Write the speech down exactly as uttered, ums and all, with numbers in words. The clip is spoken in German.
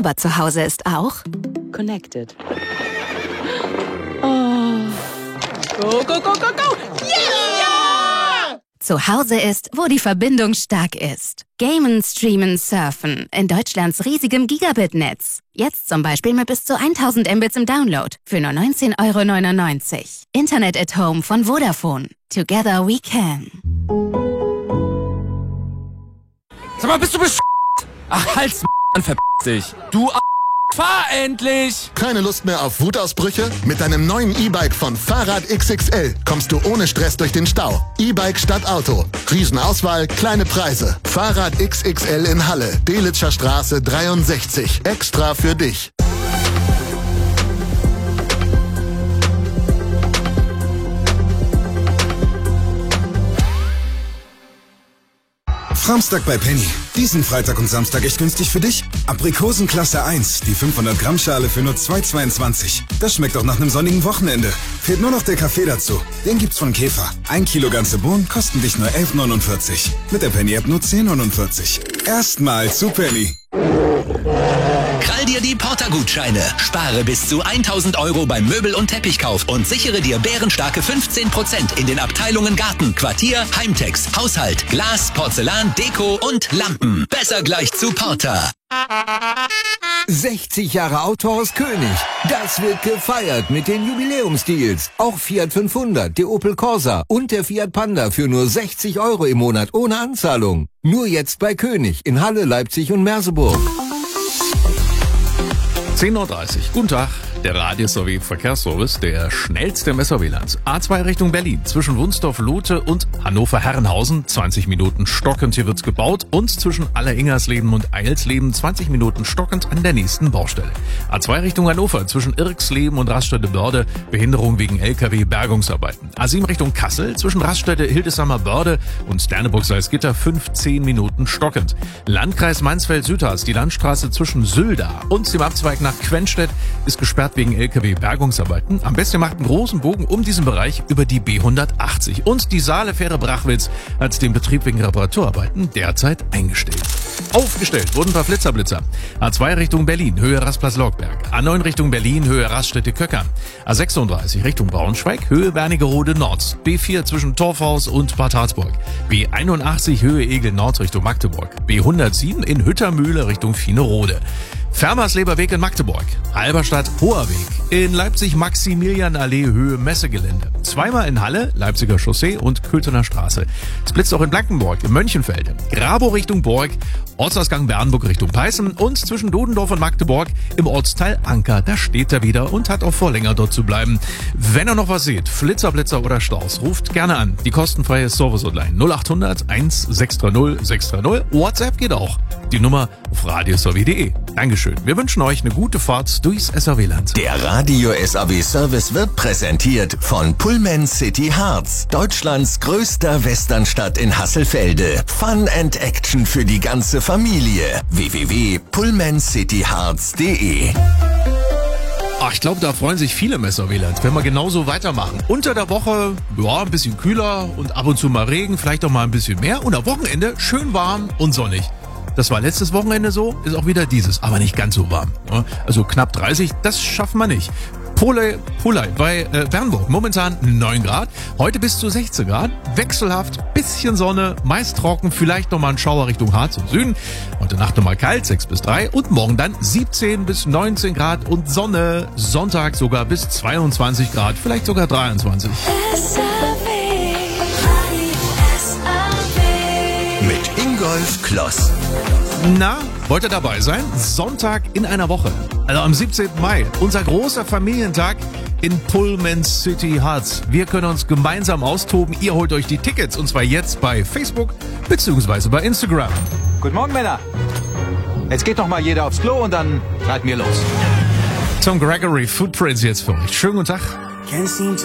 Aber zu Hause ist auch Connected. Oh. Go, go, go, go, go! Yeah! Zu Hause ist, wo die Verbindung stark ist. Gamen, streamen, surfen. In Deutschlands riesigem Gigabit-Netz. Jetzt zum Beispiel mit bis zu tausend Mbits im Download. Für nur neunzehn Euro neunundneunzig. Internet at Home von Vodafone. Together we can. Sag mal, bist du besch***? Ach, halt's, Mann, verpiss dich. Du A***, fahr endlich! Keine Lust mehr auf Wutausbrüche? Mit deinem neuen E-Bike von Fahrrad X X L kommst du ohne Stress durch den Stau. E-Bike statt Auto. Riesenauswahl, kleine Preise. Fahrrad X X L in Halle. Delitzscher Straße dreiundsechzig. Extra für dich. Samstag bei Penny. Diesen Freitag und Samstag echt günstig für dich? Aprikosen Klasse eins, die fünfhundert Gramm Schale für nur zwei Euro zweiundzwanzig. Das schmeckt auch nach einem sonnigen Wochenende. Fehlt nur noch der Kaffee dazu. Den gibt's von Käfer. Ein Kilo ganze Bohnen kosten dich nur elf neunundvierzig. Mit der Penny-App nur zehn neunundvierzig. Erstmal zu Penny. Krall dir die Porter-Gutscheine. Spare bis zu tausend Euro beim Möbel- und Teppichkauf und sichere dir bärenstarke fünfzehn Prozent in den Abteilungen Garten, Quartier, Heimtex, Haushalt, Glas, Porzellan, Deko und Lampen. Besser gleich zu Porter. sechzig Jahre Autohaus König. Das wird gefeiert mit den Jubiläumsdeals. Auch Fiat fünfhundert, der Opel Corsa und der Fiat Panda für nur sechzig Euro im Monat ohne Anzahlung. Nur jetzt bei König in Halle, Leipzig und Merseburg. zehn Uhr dreißig. Guten Tag. Der Radius sowie Verkehrsservice, der schnellste im S R W-Land. A zwei Richtung Berlin, zwischen Wunsdorf-Lote und Hannover-Herrenhausen, zwanzig Minuten stockend, hier wird's gebaut. Und zwischen Aller-Ingersleben und Eilsleben, zwanzig Minuten stockend an der nächsten Baustelle. A zwei Richtung Hannover, zwischen Irksleben und Raststätte-Börde, Behinderung wegen L K W-Bergungsarbeiten. A sieben Richtung Kassel, zwischen Raststätte Hildesheimer-Börde und Sterneburg-Salzgitter, fünfzehn Minuten stockend. Landkreis Mansfeld-Südharz, die Landstraße zwischen Sülda und dem Abzweig nach Quenstedt ist gesperrt wegen L K W-Bergungsarbeiten. Am besten macht einen großen Bogen um diesen Bereich über die B hundertachtzig. Und die Saalefähre Brachwitz hat den Betrieb wegen Reparaturarbeiten derzeit eingestellt. Aufgestellt wurden ein paar Flitzerblitzer. A zwei Richtung Berlin, Höhe Rastplatz-Lockberg. A neun Richtung Berlin, Höhe Raststätte-Köckern. A sechsunddreißig Richtung Braunschweig, Höhe Wernigerode Nord. B vier zwischen Torfhaus und Bad Harzburg. B einundachtzig, Höhe Egel Nord Richtung Magdeburg. B hundertsieben in Hüttermühle Richtung Fienerode. Fermersleberweg in Magdeburg, Halberstadt Hoher Weg, in Leipzig Maximilianallee Höhe Messegelände, zweimal in Halle, Leipziger Chaussee und Köthener Straße. Es blitzt auch in Blankenburg, in Mönchenfelde, Grabow Richtung Borg, Ortsausgang Bernburg Richtung Peißen und zwischen Dodendorf und Magdeburg im Ortsteil Anker. Da steht er wieder und hat auch vor, länger dort zu bleiben. Wenn ihr noch was seht, Flitzer, Blitzer oder Staus, ruft gerne an. Die kostenfreie Service-Hotline null achthundert eins sechs drei null sechs drei null. WhatsApp geht auch. Die Nummer auf radioservice punkt de. Dankeschön. Wir wünschen euch eine gute Fahrt durchs S R W-Land. Der Radio S R W-Service wird präsentiert von Pullman City Harz, Deutschlands größter Westernstadt in Hasselfelde. Fun and Action für die ganze Familie. w w w punkt pullman city harz punkt de. Ach, ich glaube, da freuen sich viele im S R W-Land, wenn wir genauso weitermachen. Unter der Woche, ja, ein bisschen kühler und ab und zu mal Regen, vielleicht auch mal ein bisschen mehr. Und am Wochenende schön warm und sonnig. Das war letztes Wochenende so, ist auch wieder dieses, aber nicht ganz so warm. Also knapp dreißig, das schaffen wir nicht. Polei, Polei bei äh, Bernburg, momentan neun Grad, heute bis zu sechzehn Grad, wechselhaft, bisschen Sonne, meist trocken, vielleicht nochmal ein Schauer Richtung Harz und Süden. Heute Nacht nochmal kalt, sechs bis drei und morgen dann siebzehn bis neunzehn Grad und Sonne, Sonntag sogar bis zweiundzwanzig Grad, vielleicht sogar dreiundzwanzig. Mit Ingolf Kloss. Na, wollt ihr dabei sein? Sonntag in einer Woche. Also am siebzehnten Mai. Unser großer Familientag in Pullman City Harz. Wir können uns gemeinsam austoben. Ihr holt euch die Tickets. Und zwar jetzt bei Facebook bzw. bei Instagram. Guten Morgen, Männer. Jetzt geht noch mal jeder aufs Klo und dann reiten wir los. Tom Gregory, Footprints jetzt für euch. Schönen guten Tag.